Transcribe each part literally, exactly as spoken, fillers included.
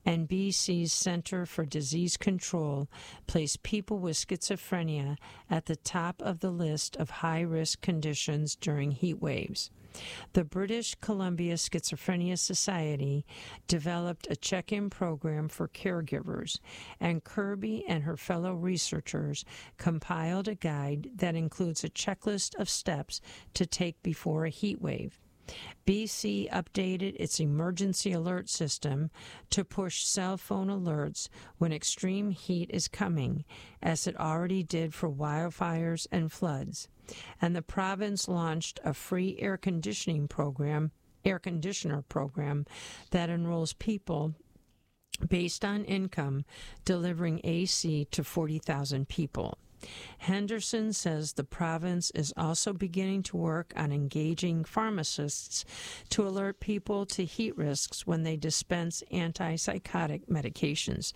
and B C's Center for Disease Control placed people with schizophrenia at the top of the list of high-risk conditions during heat waves. The British Columbia Schizophrenia Society developed a check-in program for caregivers, and Kirby and her fellow researchers compiled a guide that includes a checklist of steps to take before a heat wave. B C updated its emergency alert system to push cell phone alerts when extreme heat is coming, as it already did for wildfires and floods. And the province launched a free air conditioning program, air conditioner program that enrolls people based on income, delivering A C to forty thousand people. Henderson says the province is also beginning to work on engaging pharmacists to alert people to heat risks when they dispense antipsychotic medications.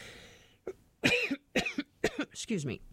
Excuse me.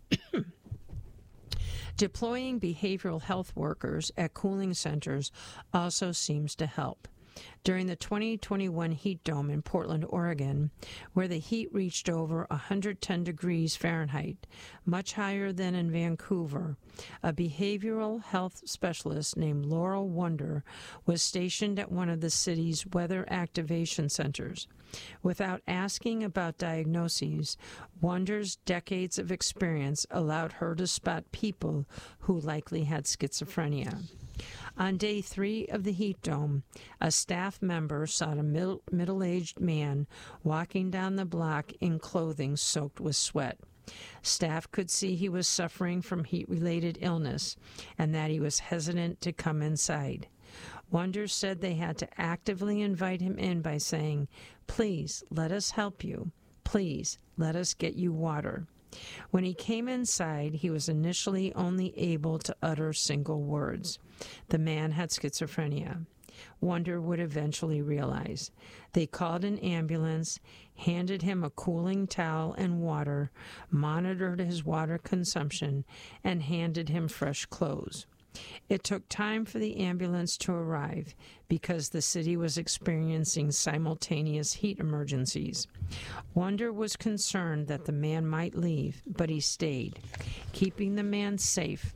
Deploying behavioral health workers at cooling centers also seems to help. During the twenty twenty-one heat dome in Portland, Oregon, where the heat reached over one hundred ten degrees Fahrenheit, much higher than in Vancouver, a behavioral health specialist named Laurel Wonder was stationed at one of the city's weather activation centers. Without asking about diagnoses, Wonder's decades of experience allowed her to spot people who likely had schizophrenia. On day three of the heat dome, a staff member saw a middle, middle-aged man walking down the block in clothing soaked with sweat. Staff could see he was suffering from heat-related illness and that he was hesitant to come inside. Wonder said they had to actively invite him in by saying, "Please, let us help you. Please, let us get you water." When he came inside, he was initially only able to utter single words. The man had schizophrenia. Wonder would eventually realize. They called an ambulance, handed him a cooling towel and water, monitored his water consumption, and handed him fresh clothes. It took time for the ambulance to arrive because the city was experiencing simultaneous heat emergencies. Wonder was concerned that the man might leave, but he stayed, keeping the man safe.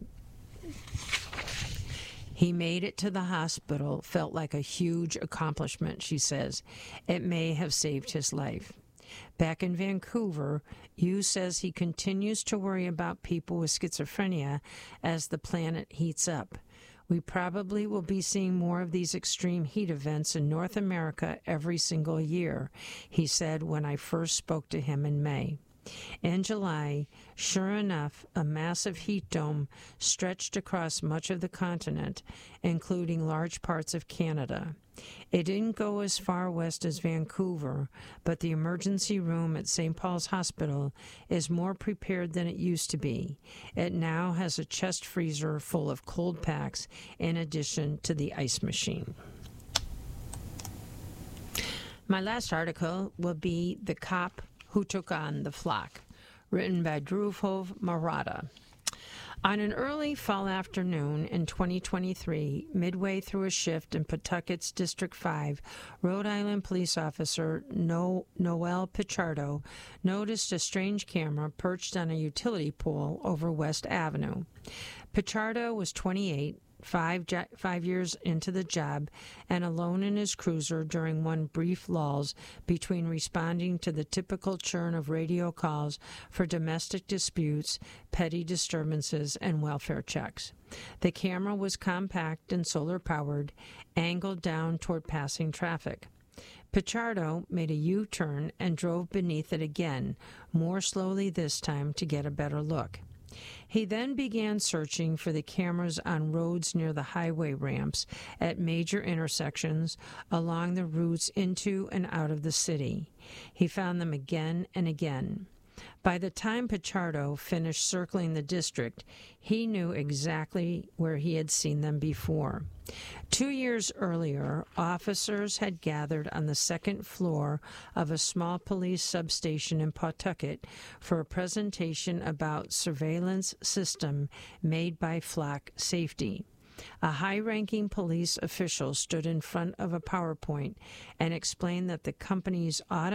He made it to the hospital felt like a huge accomplishment, she says. It may have saved his life. Back in Vancouver, Yu says he continues to worry about people with schizophrenia as the planet heats up. We probably will be seeing more of these extreme heat events in North America every single year, he said when I first spoke to him in May. In July, sure enough, a massive heat dome stretched across much of the continent, including large parts of Canada. It didn't go as far west as Vancouver, but the emergency room at Saint Paul's Hospital is more prepared than it used to be. It now has a chest freezer full of cold packs in addition to the ice machine. My last article will be The Cop Who Took on the Flock, written by Dhruv Maratha. On an early fall afternoon in twenty twenty-three, midway through a shift in Pawtucket's District five, Rhode Island police officer no- Noel Pichardo noticed a strange camera perched on a utility pole over West Avenue. Pichardo was twenty-eight, Five, jo- five years into the job, and alone in his cruiser during one brief lulls between responding to the typical churn of radio calls for domestic disputes, petty disturbances, and welfare checks. The camera was compact and solar-powered, angled down toward passing traffic. Pichardo made a U-turn and drove beneath it again, more slowly this time to get a better look. He then began searching for the cameras on roads near the highway ramps at major intersections along the routes into and out of the city. He found them again and again. By the time Pichardo finished circling the district, he knew exactly where he had seen them before. Two years earlier, officers had gathered on the second floor of a small police substation in Pawtucket for a presentation about surveillance system made by Flock Safety. A high-ranking police official stood in front of a PowerPoint and explained that the company's automated